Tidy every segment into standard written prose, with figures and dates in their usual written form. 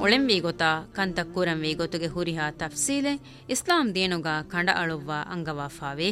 ಒಳೆಂವಿ ಗೊತ್ತಾ ಕಂತ ಕುರಂವಿ ಗೊತ್ತುಗೆ ಹುರಿಹ ತಫ್ಸೀಲೆ ಇಸ್ಲಾಂ ದೇನುಗ ಕಂಡ ಅಳುವ ಅಂಗವಾಫಾವೆ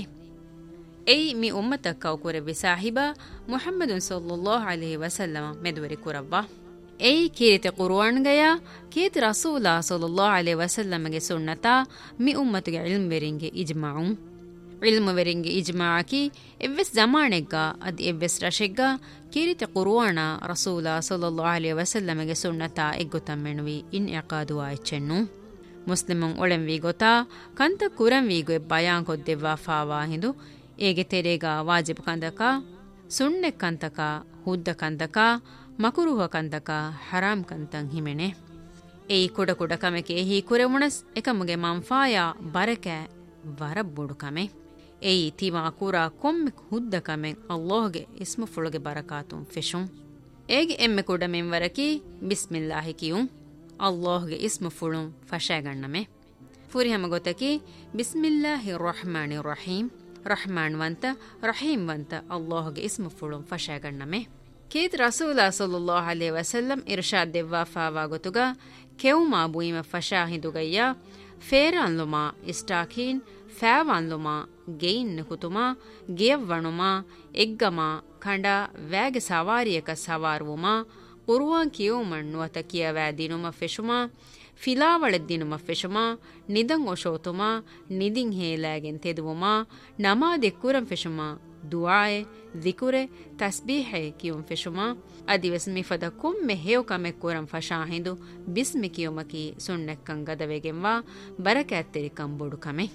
ಎಯ್ ಮಿ ಉಮ್ಮತ ಕೌಕುರೆವಿ ಸಾಹಿಬ ಮುಹಮ್ಮದುನ್ ಸಲ್ಲಲ್ಲಾಹು ಅಲೈಹಿ ವಸಲ್ಲಮ ಮೆದುವರಿ ಕುರವ್ವ ಎಯ್ ಕೀರಿತೆ ಕುರ್ಆನ್ಗಯ ಕೀತಿ ರಸೂಲ ಸಲ್ಲಲ್ಲಾಹು ಅಲೈಹಿ ವಸಲ್ಲಮಗೆ ಸುನ್ನತ ಮಿ ಉಮ್ಮತುಗೆ ಇಲ್ಮ್ವೆರಿಂಗೆ ಇಜ್ಮಾಉ ಇಲ್ಮುವೆರಿಂಗೆ ಇಜ್ಮಾಅಕಿ ಎವ್ವೆಸ್ ಜಮಾನೆಗ್ಗ ಅದ್ ಎವ್ವೆಸ್ ರಶೆಗ್ಗ ಕೀರಿತೆ ಕುರ್ಆನ ರಸೂಲ ಸಲ್ಲಲ್ಲಾಹು ಅಲೈಹಿ ವಸಲ್ಲಮಗೆ ಸುನ್ನತ ಎಗ್ಗುತಮ್ಮೆನುವಿ ಇನ್ ಇಕಾದು ಆಯ್ಚೆನ್ನು ಮುಸ್ಲಿಮುಂ ಒಳೆಂವಿ ಗೊತ್ತಾ ಕಂತ ಕುರಂವಿಗೆ ಬಯಾನ್ ಕೊದ್ದೆವ್ವಾ ಫಾವಾ ಹಿಂದು ಏಗೆ ತೆರೆಗ ವಾಜಿಬ್ ಕಂದಕ ಸುಣ್ಣೆ ಕಂತಕ ಹುದ್ದ ಕಂತಕ ಮಕುರುಹ ಕಂತಕ ಹರಾಮ್ ಕಂತಂ ಹಿಮೆನೆ ಏಯ್ ಕುಡ ಕುಡ ಕಮೆಕೆ ಹಿ ಕುರೆ ಮುಣಸ್ ಎಕಮಗೆ ಮಂಫಾಯ ಬರಕೆ ವರಬ್ಬುಡು ಕಮೆ ಏಯ್ ತಿವಾ ಕುರ ಕೊಮ್ಮೆ ಹುದ್ದ ಕಮೆ ಅಲ್ಲಾಹ್ಗೆ ಇಸ್ಮು ಫುಳುಗೆ ಬರಕಾತುಂ ಫೆಶುಂ ಏಗೆ ಎಮ್ಮೆ ಕುಡ ಮೆಂವರಕಿ ಬಿಸ್ಮಿಲ್ಲಾಹಿ ಕಿಯುಂ ಅಲ್ಲಾಹ್ಗೆ ಇಸ್ಮು ಫುಳುಂ ಫಶಾಗಣ್ಣಮೆ ಫುರಿಹಮ ಗೊತ್ತಕಿ ಬಿಸ್ಮಿಲ್ಲಾಹಿರ್ ರಹ್ಮಾನಿರ್ Rahim Rahman ವಂತ Rahim ವಂತ ಅಲ್ಲಾಹ್ಗೆ ಇಸ್ಮು ಫುಳುಂ ಫಶಾಗಣ್ಣಮೆ Keith ರಸೂಲ ಸಲ್ಲಲ್ಲಾಹು ಅಲೈಹಿ ವಸಲ್ಲಂ Irshad ದೆವ್ವಾ fava ಗೊತುಗ ಕೆವುಮಾ ಬುಯಿಮ ಫಶಾ ಹಿಂದುಗಯ್ಯ ಫೇರಾನ್ಲುಮಾ ಇಸ್ಟಾಖೀನ್ ಫෑವಾನ್ಲುಮಾ gain ಕುತುಮಾ ಗೆಯವ್ವಣುಮಾ ಎಗ್ಗಮಾ ಖಂಡ ವ್ಯಾಗೆ ಸವಾರಿಯಕ ಸವಾರುವುಮಾ ಕುರ್ವಾನ್ ಕಿಯೋಮಣ್ ನುವತ ಕಿಯವෑ ದಿನುಮ ಫೆಶುಮಾ ಫಿಲಾವಳೆ ದಿನುಮ ಫೆಶುಮಾ ನಿದಂ ಒಶೋತುಮಾ ನಿದಿಂ ಹೇಲಾಗೆನ್ ತೆದುವುಮಾ ನಮಾದೆ ಕುರಂ ಫೆಶುಮಾ ದುಆಯೆ ದಿಕುರೆ ತಸ್ಬೀಹೆ ಕಿಯುಂ ಫೆಶುಮಾ ಅದಿವೆಸ್ ಮಿಫದ ಕುಮ್ಮೆ ಹೇವ್ ಕಮೆ ಕುರಂ ಫಶಾಹಿಂದು ಬಿಸ್ಮಿ ಕಿಯುಮಕಿ ಸುಣ್ಣೆಕ್ಕಂ ಗದವೆಗೆಂವಾ ಬರಕ್ಯಾತ್ತೆರಿ ಕಂಬೊಡು ಕಮೆ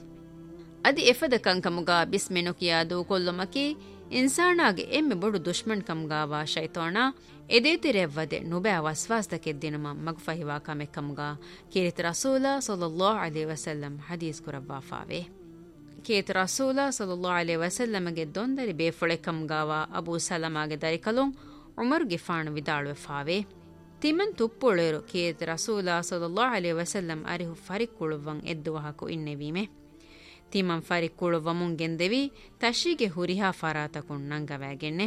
ಅದಿ ಎಫದ ಕಂಕಮುಗ ಬಿಸ್ಮೆನು ಕಿಯಾದು ಕೊಲ್ಲುಮಕಿ ಇನ್ಸಾನಾಗೆ ಎಮ್ಮೆ ಬೊಡು ದುಶ್ಮನ್ ಕಮ್ಗಾವ ಶೈತಾನ ಎದೇತಿರೆವ್ವದೆ ನುಬೆ ವಸ್ವಾಸ್ತಕ್ಕೆ ದಿನಮ ಮಗ್ಫಹಿವಾ ಕಮೆ ಕಮ್ಗ ಕೇರಿತ ರಸೂಲ ಸಲ್ಲಲ್ಲಾಹು ಅಲೈಹಿ ವಸಲ್ಲಂ ಹದೀಸ್ ಕುರವ್ವಾ ಫಾವೆ ಕೇತ ರಸೂಲ ಸಲ್ಲಲ್ಲಾಹು ಅಲೈಹಿ ವಸಲ್ಲಮಗೆ ದೊಂದರಿ ಬೇಫೊಳೆ ಕಮ್ಗಾವ ಅಬೂ ಸಲಮಾಗೆ ದರಿಕಲೊಂ ಉಮರ್ಗೆ ಫಾಣು ವಿದಾಳುವೆ ಫಾವೆ ತಿಮನ್ ತುಪ್ಪುಳೆರು ಕೇತ ರಸೂಲ ಸಲ್ಲಲ್ಲಾಹು ಅಲೈಹಿ ವಸಲ್ಲಂ ಅರಿಹು ಫರಿಕ್ಕುಳುವಂ ಎದ್ದುವಹಕು ಇನ್ನೆವೀಮೆ ತಿಮನ್ ಫರಿಕ್ಕುಳುವಮುಂಗೆಂದೆವಿ ತಶಿಗೆ ಹುರಿಹಾ ಫರಾತಕುಂ ನಂಗವಾಗೆನ್ನೆ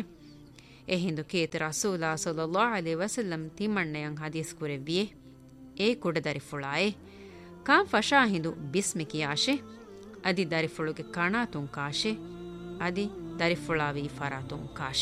ಎಹಿಂದು ಕೇತ ರಸೂಲ ಸಲ್ಲಲ್ಲಾಹು ಅಲೈಹಿ ವಸಲ್ಲಂ ತಿಮಣ್ಣಯಂ ಹದೀಸ್ ಕುರೆವ್ವಿಯೆ ಏ ಕುಡದರಿ ಫುಳಾಯೆ ಕಾಂ ಫಶಾ ಹಿಂದು ಬಿಸ್ಮಿ ಕಿಯಾಶೆ ಅದಿ ದರಿಫುಳುಗೆ ಕಣಾತುಂ ಕಾಶೆ ಅದಿ ದರಿಫುಳಾವಿ ಫರಾತುಂ ಕಾಶೆ